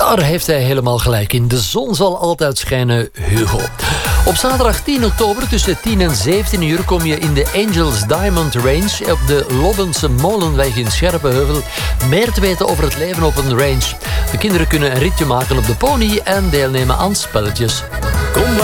Daar heeft hij helemaal gelijk in. De zon zal altijd schijnen, Hugo. Op zaterdag 10 oktober tussen 10 en 17 uur kom je in de Angels Diamond Range op de Lobbense Molenweg in Scherpenheuvel meer te weten over het leven op een range. De kinderen kunnen een ritje maken op de pony en deelnemen aan spelletjes. Kom